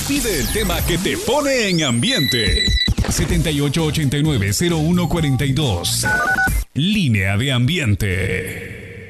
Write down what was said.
Pide el tema que te pone en ambiente. 7889-0142. Línea de ambiente.